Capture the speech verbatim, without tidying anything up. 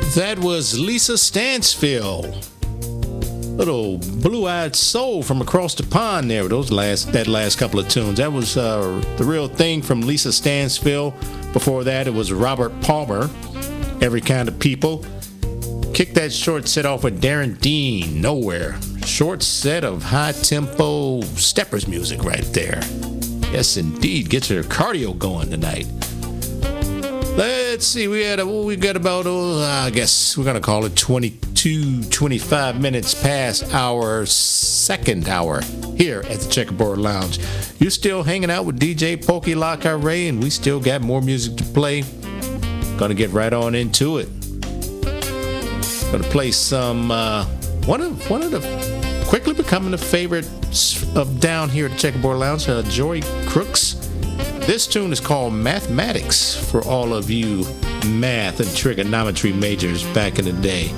That was Lisa Stansfield. Little blue-eyed soul from across the pond there. Those last that last couple of tunes. That was uh, The Real Thing from Lisa Stansfield. Before that, it was Robert Palmer, Every Kind of People. Kick that short set off with Darren Dean, Nowhere. Short set of high-tempo steppers music right there. Yes, indeed. Get your cardio going tonight. Let's see, we had a, we got about, oh, I guess we're going to call it twenty-two, twenty-five minutes past our second hour here at the Checkerboard Lounge. You're still hanging out with D J Pokey Lockhart Ray, and we still got more music to play. Going to get right on into it. Going to play some, uh, one of one of the, quickly becoming a favorite of down here at the Checkerboard Lounge, uh, Joey Crooks. This tune is called Mathematics for all of you math and trigonometry majors back in the day.